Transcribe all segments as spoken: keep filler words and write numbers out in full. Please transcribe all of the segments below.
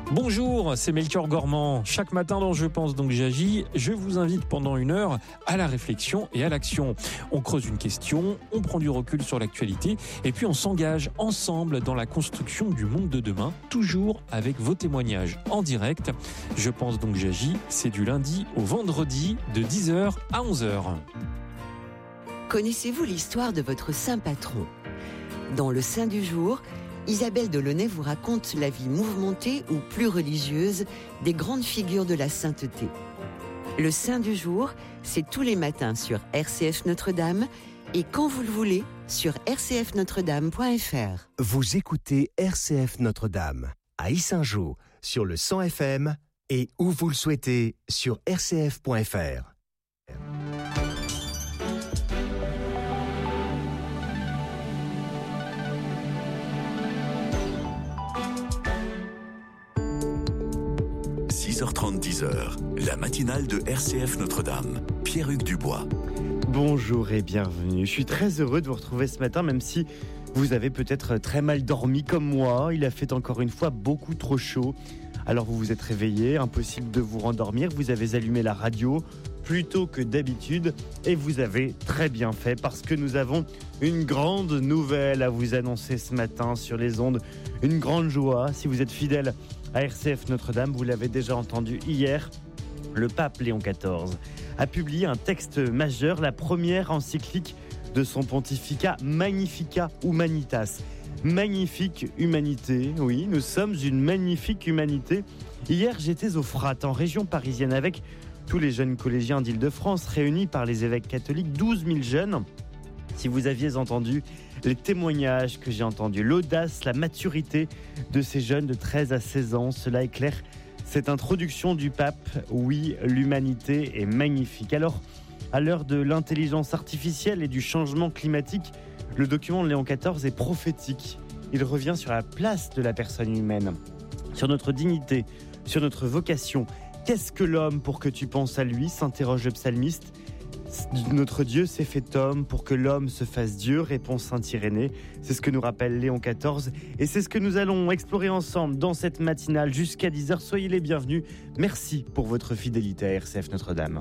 Bonjour, c'est Melchior Gormand. Chaque matin dans Je pense donc j'agis, je vous invite pendant une heure à la réflexion et à l'action. On creuse une question, on prend du recul sur l'actualité et puis on s'engage ensemble dans la construction du monde de demain, toujours avec vos témoignages en direct. Je pense donc j'agis, c'est du lundi au vendredi de dix heures à onze heures. Connaissez-vous l'histoire de votre saint patron ? Dans le Saint du jour, Isabelle Delaunay vous raconte la vie mouvementée ou plus religieuse des grandes figures de la sainteté. Le Saint du jour, c'est tous les matins sur R C F Notre-Dame et quand vous le voulez sur r c f notre dame point f r. Vous écoutez R C F Notre-Dame à Yssingeaux sur le cent F M et où vous le souhaitez sur r c f point f r. six heures trente, dix heures, la matinale de R C F Notre-Dame. Pierre-Hugues Dubois. Bonjour et bienvenue. Je suis très heureux de vous retrouver ce matin, même si vous avez peut-être très mal dormi comme moi. Il a fait encore une fois beaucoup trop chaud. Alors vous vous êtes réveillé, impossible de vous rendormir. Vous avez allumé la radio plus tôt que d'habitude et vous avez très bien fait parce que nous avons une grande nouvelle à vous annoncer ce matin sur les ondes. Une grande joie. Si vous êtes fidèle à R C F Notre-Dame, vous l'avez déjà entendu hier, le pape Léon quatorze a publié un texte majeur, la première encyclique de son pontificat Magnificat Humanitas. Magnifique humanité, oui, nous sommes une magnifique humanité. Hier, j'étais au Frat, en région parisienne, avec tous les jeunes collégiens d'Île-de-France réunis par les évêques catholiques, douze mille jeunes. Si vous aviez entendu les témoignages que j'ai entendus, l'audace, la maturité de ces jeunes de treize à seize ans, cela éclaire cette introduction du pape. Oui, l'humanité est magnifique. Alors, à l'heure de l'intelligence artificielle et du changement climatique, le document de Léon quatorze est prophétique. Il revient sur la place de la personne humaine, sur notre dignité, sur notre vocation. Qu'est-ce que l'homme pour que tu penses à lui ? S'interroge le psalmiste. Notre Dieu s'est fait homme pour que l'homme se fasse Dieu, répond saint Irénée. C'est ce que nous rappelle Léon quatorze et c'est ce que nous allons explorer ensemble dans cette matinale jusqu'à dix heures. Soyez les bienvenus. Merci pour votre fidélité à R C F Notre-Dame.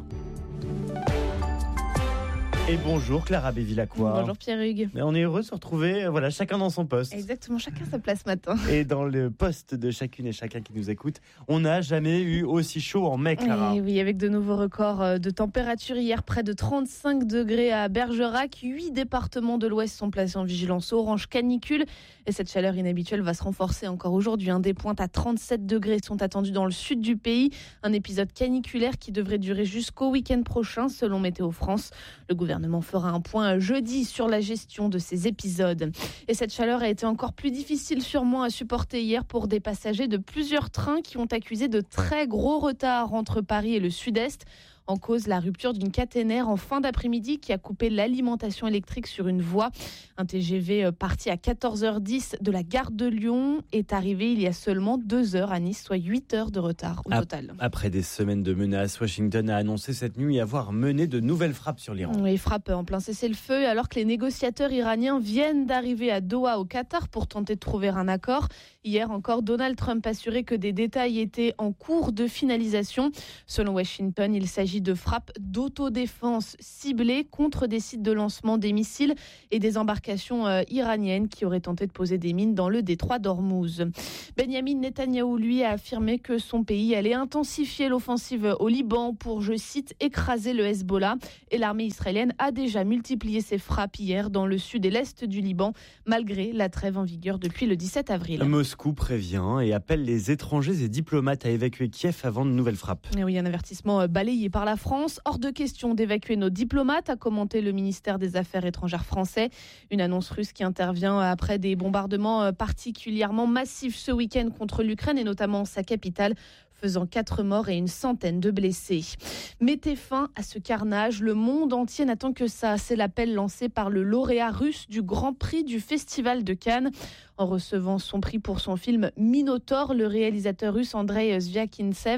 Et bonjour Clara Bévilacqua. Bonjour Pierre-Hugues. On est heureux de se retrouver, voilà, chacun dans son poste. Exactement, chacun sa place ce matin. Et dans le poste de chacune et chacun qui nous écoute, on n'a jamais eu aussi chaud en mai, Clara. Et oui, avec de nouveaux records de température hier, près de trente-cinq degrés à Bergerac. Huit départements de l'Ouest sont placés en vigilance orange canicule. Et cette chaleur inhabituelle va se renforcer encore aujourd'hui. Des pointes à trente-sept degrés sont attendues dans le sud du pays. Un épisode caniculaire qui devrait durer jusqu'au week-end prochain, selon Météo France. Le gouvernement Le gouvernement fera un point jeudi sur la gestion de ces épisodes. Et cette chaleur a été encore plus difficile sûrement à supporter hier pour des passagers de plusieurs trains qui ont accusé de très gros retards entre Paris et le sud-est. En cause, la rupture d'une caténaire en fin d'après-midi qui a coupé l'alimentation électrique sur une voie. Un T G V parti à quatorze heures dix de la gare de Lyon est arrivé il y a seulement deux heures à Nice, soit huit heures de retard au total. Après des semaines de menaces, Washington a annoncé cette nuit avoir mené de nouvelles frappes sur l'Iran. Oui, frappe en plein cessez-le-feu alors que les négociateurs iraniens viennent d'arriver à Doha au Qatar pour tenter de trouver un accord. Hier encore, Donald Trump assurait que des détails étaient en cours de finalisation. Selon Washington, il s'agit de frappes d'autodéfense ciblées contre des sites de lancement des missiles et des embarcations euh, iraniennes qui auraient tenté de poser des mines dans le détroit d'Ormuz. Benyamin Netanyahou, lui, a affirmé que son pays allait intensifier l'offensive au Liban pour, je cite, écraser le Hezbollah. Et l'armée israélienne a déjà multiplié ses frappes hier dans le sud et l'est du Liban, malgré la trêve en vigueur depuis le dix-sept avril. Moscou prévient et appelle les étrangers et diplomates à évacuer Kiev avant de nouvelles frappes. Et oui, un avertissement balayé par la France. Hors de question d'évacuer nos diplomates, a commenté le ministère des Affaires étrangères français. Une annonce russe qui intervient après des bombardements particulièrement massifs ce week-end contre l'Ukraine et notamment sa capitale, faisant quatre morts et une centaine de blessés. Mettez fin à ce carnage, le monde entier n'attend que ça. C'est l'appel lancé par le lauréat russe du Grand Prix du Festival de Cannes. En recevant son prix pour son film Minotaure, le réalisateur russe Andrei Zvyagintsev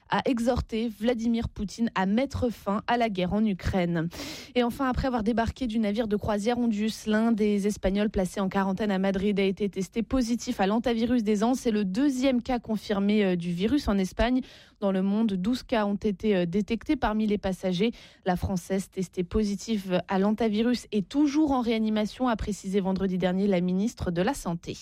a exhorté Vladimir Poutine à mettre fin à la guerre en Ukraine. Et enfin, après avoir débarqué du navire de croisière Ondius, l'un des Espagnols placés en quarantaine à Madrid a été testé positif à l'hantavirus des Anses. C'est le deuxième cas confirmé du virus en Espagne. Dans le monde, douze cas ont été détectés parmi les passagers. La Française testée positive à l'hantavirus est toujours en réanimation, a précisé vendredi dernier la ministre de la Santé.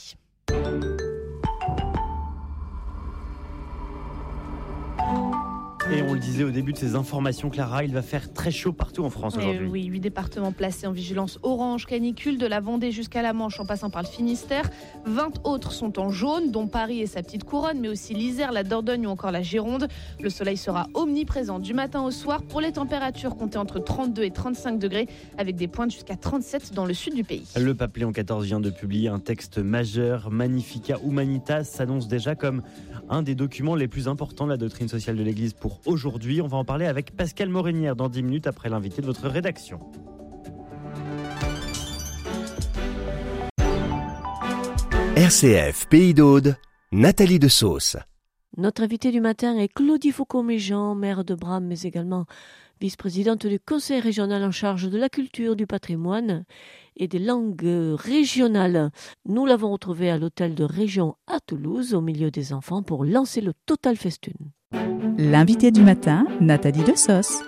Et on le disait au début de ces informations, Clara, il va faire très chaud partout en France aujourd'hui. Oui, huit départements placés en vigilance orange canicule, de la Vendée jusqu'à la Manche en passant par le Finistère. vingt autres sont en jaune, dont Paris et sa petite couronne, mais aussi l'Isère, la Dordogne ou encore la Gironde. Le soleil sera omniprésent du matin au soir. Pour les températures, comptez entre trente-deux et trente-cinq degrés, avec des pointes jusqu'à trente-sept dans le sud du pays. Le pape Léon quatorze vient de publier un texte majeur. Magnificat Humanitas s'annonce déjà comme un des documents les plus importants de la doctrine sociale de l'Église pour aujourd'hui. On va en parler avec Pascal Morinière dans dix minutes après l'invité de votre rédaction. R C F Pays d'Aude, Nathalie de Sauce. Notre invitée du matin est Claudie Faucon-Méjean, maire de Bram, mais également vice-présidente du conseil régional en charge de la culture, du patrimoine et des langues régionales. Nous l'avons retrouvée à l'hôtel de région à Toulouse, au milieu des enfants, pour lancer le Total Festoon. L'invité du matin, Nathalie de Sauce.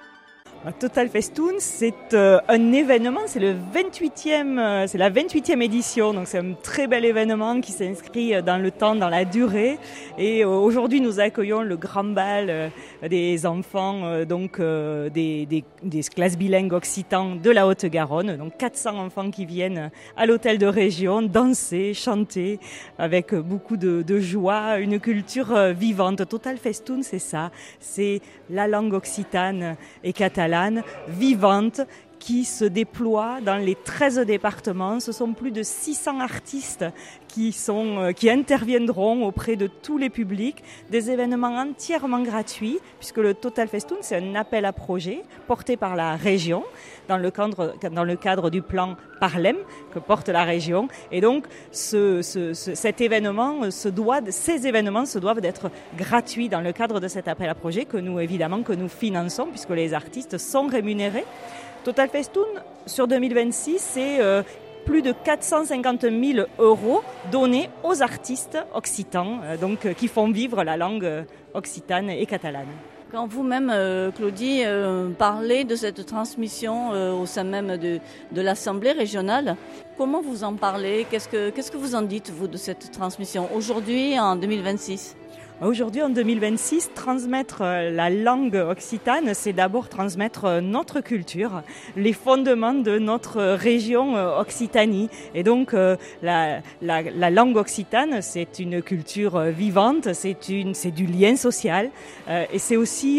Total Festoon, c'est euh, un événement, c'est le vingt-huitième, euh, c'est la vingt-huitième édition, donc c'est un très bel événement qui s'inscrit dans le temps, dans la durée. Et euh, aujourd'hui, nous accueillons le grand bal euh, des enfants, euh, donc euh, des, des, des classes bilingues occitans de la Haute-Garonne, donc quatre cents enfants qui viennent à l'hôtel de région danser, chanter, avec beaucoup de, de joie, une culture euh, vivante. Total Festoon, c'est ça, c'est la langue occitane et catalane vivante qui se déploie dans les treize départements. Ce sont plus de six cents artistes qui, sont, qui interviendront auprès de tous les publics. Des événements entièrement gratuits, puisque le Total Festoon, c'est un appel à projet porté par la région dans le cadre, dans le cadre du plan Parlem que porte la région. Et donc, ce, ce, ce, cet événement se doit, ces événements se doivent d'être gratuits dans le cadre de cet appel à projet que nous, évidemment, que nous finançons, puisque les artistes sont rémunérés. Total Festoon, sur deux mille vingt-six, c'est euh, plus de quatre cent cinquante mille euros donnés aux artistes occitans, euh, donc, euh, qui font vivre la langue euh, occitane et catalane. Quand vous-même, euh, Claudie, euh, parlez de cette transmission euh, au sein même de, de l'Assemblée régionale, comment vous en parlez ? Qu'est-ce que, qu'est-ce que vous en dites, vous, de cette transmission aujourd'hui, en deux mille vingt-six ? Aujourd'hui, en deux mille vingt-six, transmettre la langue occitane, c'est d'abord transmettre notre culture, les fondements de notre région Occitanie. Et donc, la, la, la langue occitane, c'est une culture vivante, c'est, une, c'est du lien social. Et c'est aussi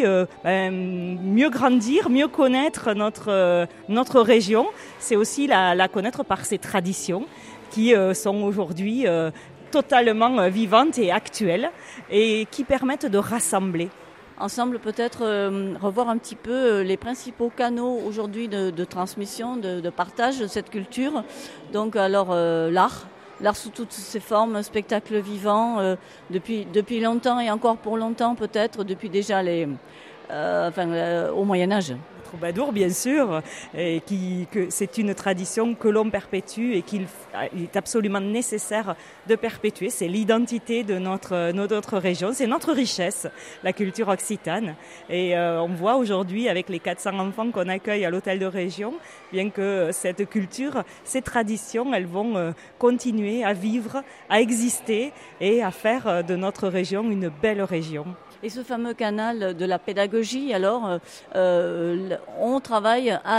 ben, mieux grandir, mieux connaître notre, notre région. C'est aussi la, la connaître par ses traditions qui sont aujourd'hui totalement vivantes et actuelles et qui permettent de rassembler. Ensemble, peut-être euh, revoir un petit peu euh, les principaux canaux aujourd'hui de, de transmission, de, de partage de cette culture. Donc, alors, euh, l'art, l'art sous toutes ses formes, spectacle vivant, euh, depuis, depuis longtemps et encore pour longtemps peut-être, depuis déjà les, euh, enfin, euh, au Moyen-Âge. Troubadour, bien sûr, et qui, que c'est une tradition que l'on perpétue et qu'il est absolument nécessaire de perpétuer. C'est l'identité de notre, notre région, c'est notre richesse, la culture occitane. Et euh, on voit aujourd'hui, avec les quatre cents enfants qu'on accueille à l'hôtel de région, bien que cette culture, ces traditions, elles vont euh, continuer à vivre, à exister et à faire de notre région une belle région. Et ce fameux canal de la pédagogie, alors, euh, on travaille à